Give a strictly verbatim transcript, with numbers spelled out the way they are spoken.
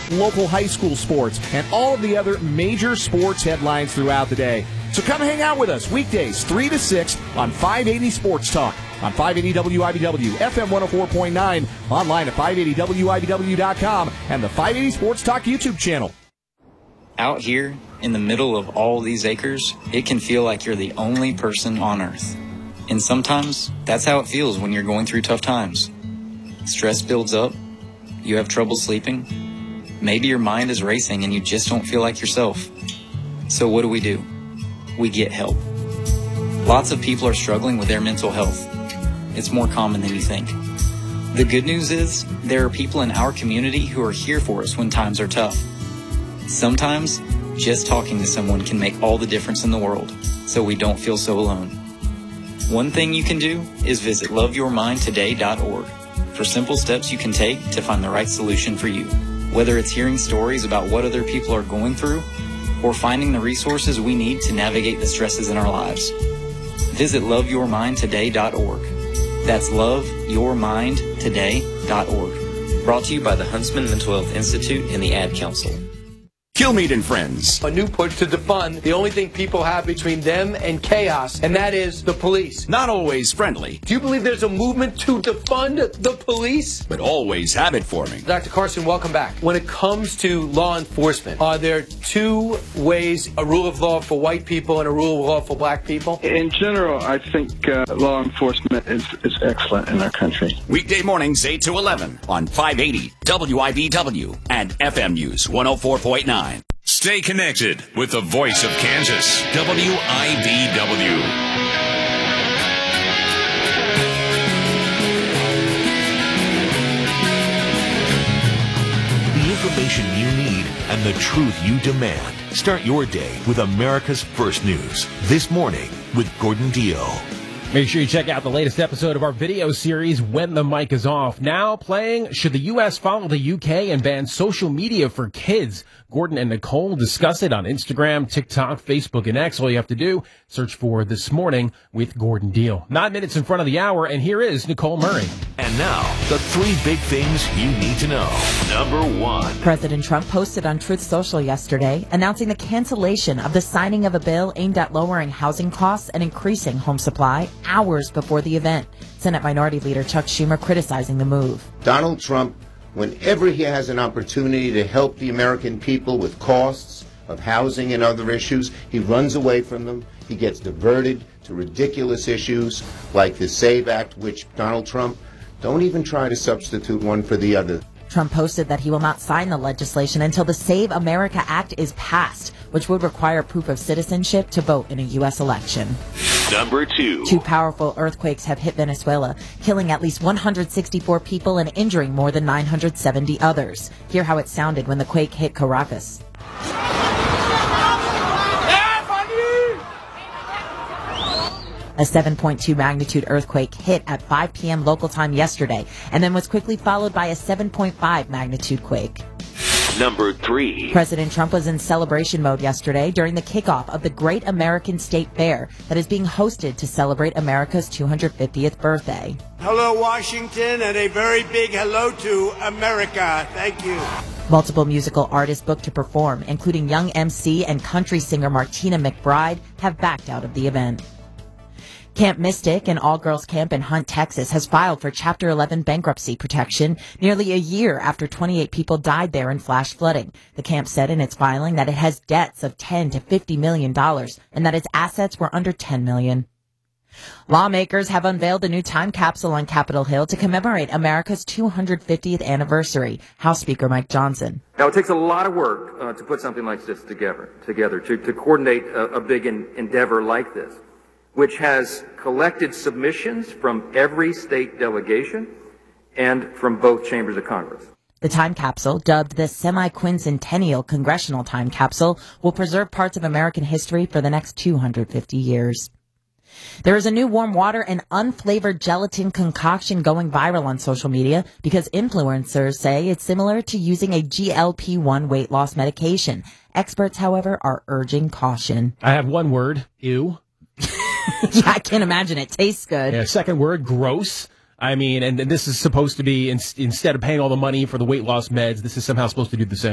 local high school sports, and all of the other major sports headlines throughout the day. So come hang out with us weekdays three to six on five eighty Sports Talk, on five eighty W I B W, F M one oh four point nine, online at five eighty W I B W dot com, and the five eighty Sports Talk YouTube channel. Out here, in the middle of all these acres, it can feel like you're the only person on Earth. And sometimes, that's how it feels when you're going through tough times. Stress builds up, you have trouble sleeping, maybe your mind is racing and you just don't feel like yourself. So what do we do? We get help. Lots of people are struggling with their mental health. It's more common than you think. The good news is, there are people in our community who are here for us when times are tough. Sometimes, just talking to someone can make all the difference in the world, so we don't feel so alone. One thing you can do is visit love your mind today dot org for simple steps you can take to find the right solution for you. Whether it's hearing stories about what other people are going through, or finding the resources we need to navigate the stresses in our lives. Visit love your mind today dot org. That's love your mind today dot org. Brought to you by the Huntsman Mental Health Institute and the Ad Council. Kilmeade and Friends. A new push to defund the only thing people have between them and chaos, and that is the police. Not always friendly. Do you believe there's a movement to defund the police? But always habit-forming. Doctor Carson, welcome back. When it comes to law enforcement, are there two ways, a rule of law for white people and a rule of law for black people? In general, I think uh, law enforcement is, is excellent in our country. Weekday mornings, eight to eleven on five eighty W I B W and F M News one oh four point nine. Stay connected with the voice of Kansas, W I B W. The information you need and the truth you demand. Start your day with America's First News. This morning with Gordon Deal. Make sure you check out the latest episode of our video series, When the Mic is Off. Now playing, should the U S follow the U K and ban social media for kids? Gordon and Nicole discuss it on Instagram, TikTok, Facebook, and X. All you have to do, search for This Morning with Gordon Deal. Nine minutes in front of the hour, and here is Nicole Murray. And now, the three big things you need to know. Number one. President Trump posted on Truth Social yesterday, announcing the cancellation of the signing of a bill aimed at lowering housing costs and increasing home supply hours before the event. Senate Minority Leader Chuck Schumer criticizing the move. Donald Trump, whenever he has an opportunity to help the American people with costs of housing and other issues, he runs away from them. He gets diverted to ridiculous issues like the SAVE Act, which Donald Trump, don't even try to substitute one for the other. Trump posted that he will not sign the legislation until the Save America Act is passed, which would require proof of citizenship to vote in a U S election. Number two. Two powerful earthquakes have hit Venezuela, killing at least one hundred sixty-four people and injuring more than nine hundred seventy others. Hear how it sounded when the quake hit Caracas. A seven point two magnitude earthquake hit at five p.m. local time yesterday, and then was quickly followed by a seven point five magnitude quake. Number three. President Trump was in celebration mode yesterday during the kickoff of the Great American State Fair that is being hosted to celebrate America's two hundred fiftieth birthday. Hello, Washington, and a very big hello to America. Thank you. Multiple musical artists booked to perform, including young M C and country singer Martina McBride, have backed out of the event. Camp Mystic, an all-girls camp in Hunt, Texas, has filed for Chapter eleven bankruptcy protection nearly a year after twenty-eight people died there in flash flooding. The camp said in its filing that it has debts of ten to fifty million dollars and that its assets were under ten million dollars. Lawmakers have unveiled a new time capsule on Capitol Hill to commemorate America's two hundred fiftieth anniversary. House Speaker Mike Johnson. Now, it takes a lot of work uh, to put something like this together, together to, to coordinate a, a big en- endeavor like this, which has collected submissions from every state delegation and from both chambers of Congress. The time capsule, dubbed the Semi-Quincentennial Congressional Time Capsule, will preserve parts of American history for the next two hundred fifty years. There is a new warm water and unflavored gelatin concoction going viral on social media because influencers say it's similar to using a G L P one weight loss medication. Experts, however, are urging caution. I have one word, ew. Yeah, I can't imagine it tastes good. Yeah, second word, gross. I mean, and this is supposed to be, in, instead of paying all the money for the weight loss meds, this is somehow supposed to do the same.